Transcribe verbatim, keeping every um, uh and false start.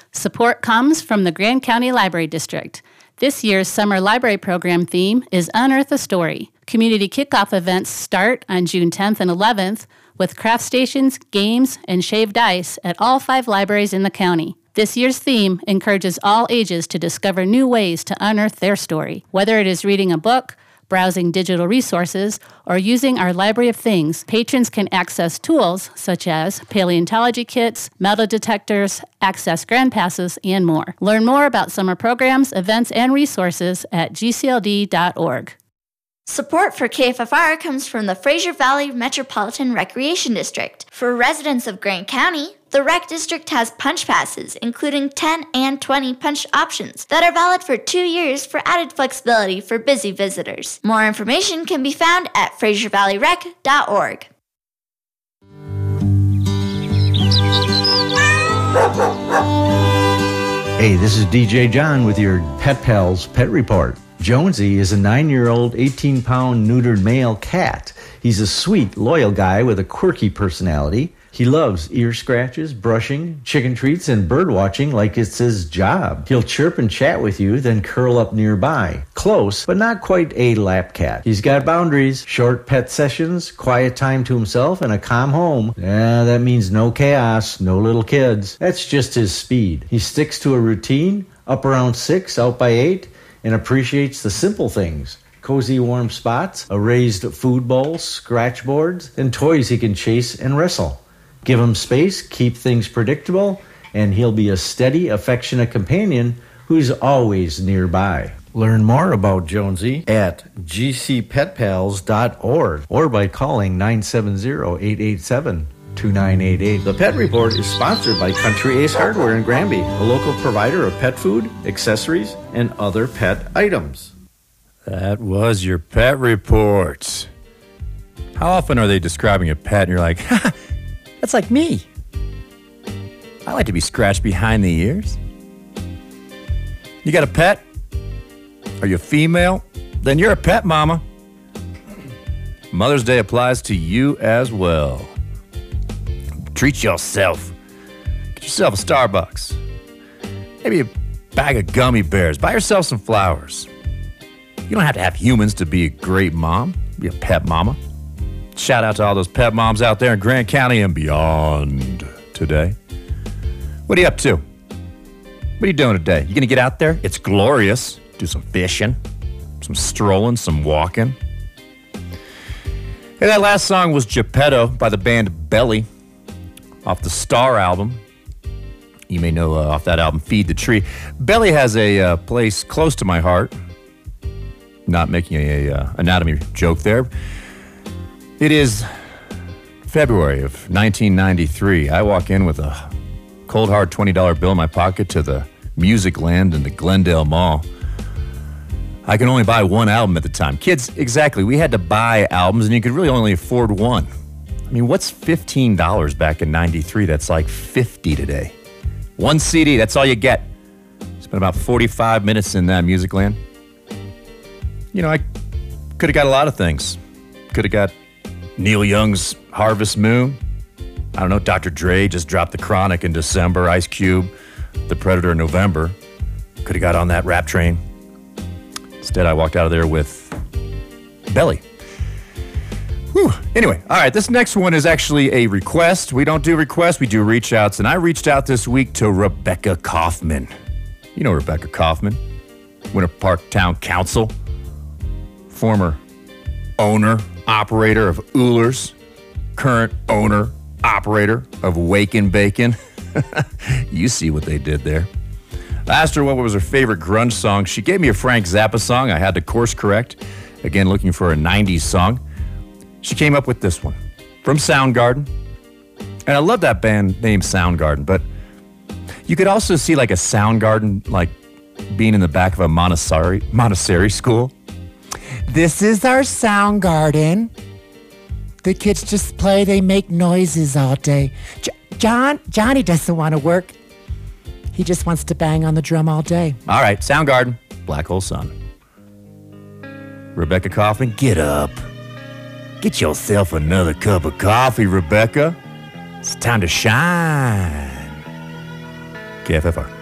Support comes from the Grand County Library District. This year's summer library program theme is Unearth a Story. Community kickoff events start on June tenth and eleventh with craft stations, games, and shaved ice at all five libraries in the county. This year's theme encourages all ages to discover new ways to unearth their story. Whether it is reading a book, browsing digital resources, or using our Library of Things, patrons can access tools such as paleontology kits, metal detectors, access grand passes, and more. Learn more about summer programs, events, and resources at g c l d dot org. Support for K F F R comes from the Fraser Valley Metropolitan Recreation District. For residents of Grant County, the Rec District has punch passes, including ten and twenty punch options that are valid for two years for added flexibility for busy visitors. More information can be found at fraser valley rec dot org. Hey, this is D J John with your Pet Pals Pet Report. Jonesy is a nine-year-old, eighteen-pound neutered male cat. He's a sweet, loyal guy with a quirky personality. He loves ear scratches, brushing, chicken treats, and bird watching like it's his job. He'll chirp and chat with you, then curl up nearby. Close, but not quite a lap cat. He's got boundaries, short pet sessions, quiet time to himself, and a calm home. Yeah, that means no chaos, no little kids. That's just his speed. He sticks to a routine, up around six, out by eight, and appreciates the simple things. Cozy warm spots, a raised food bowl, scratch boards, and toys he can chase and wrestle. Give him space, keep things predictable, and he'll be a steady, affectionate companion who's always nearby. Learn more about Jonesy at g c pet pals dot org or by calling nine seven zero, eight eight seven, two nine eight eight. The Pet Report is sponsored by Country Ace Hardware in Granby, a local provider of pet food, accessories, and other pet items. That was your Pet Report. How often are they describing a pet and you're like, ha, that's like me. I like to be scratched behind the ears. You got a pet? Are you a female? Then you're a pet mama. Mother's Day applies to you as well. Treat yourself. Get yourself a Starbucks. Maybe a bag of gummy bears. Buy yourself some flowers. You don't have to have humans to be a great mom. Be a pet mama. Shout out to all those pet moms out there in Grant County and beyond today. What are you up to? What are you doing today? You going to get out there? It's glorious. Do some fishing, some strolling, some walking. Hey, that last song was Geppetto by the band Belly off the Star album. You may know uh, off that album, Feed the Tree. Belly has a uh, place close to my heart. Not making a, a uh, anatomy joke there. It is February of nineteen ninety-three. I walk in with a cold, hard twenty dollar bill in my pocket to the Music Land in the Glendale Mall. I can only buy one album at the time. Kids, exactly. We had to buy albums, and you could really only afford one. I mean, what's fifteen dollars back in ninety-three? That's like fifty today. One C D, that's all you get. Spent about forty-five minutes in that Music Land. You know, I could have got a lot of things. Could have got Neil Young's Harvest Moon. I don't know, Doctor Dre just dropped The Chronic in December. Ice Cube, The Predator in November. Could have got on that rap train. Instead, I walked out of there with Belly. Whew. Anyway, all right, this next one is actually a request. We don't do requests, we do reach outs. And I reached out this week to Rebecca Kaufman. You know Rebecca Kaufman, Winter Park Town Council, former owner, operator of Oolers, current owner, operator of Wake and Bacon. You see what they did there. I asked her what was her favorite grunge song. She gave me a Frank Zappa song. I had to course correct. Again, looking for a nineties song. She came up with this one from Soundgarden. And I love that band named Soundgarden, but you could also see like a Soundgarden like being in the back of a Montessori, Montessori school. This is our Soundgarden. The kids just play, they make noises all day. J- John, Johnny doesn't want to work. He just wants to bang on the drum all day. All right, Soundgarden, Black Hole Sun. Rebecca Kaufman, get up. Get yourself another cup of coffee, Rebecca. It's time to shine. K F F R.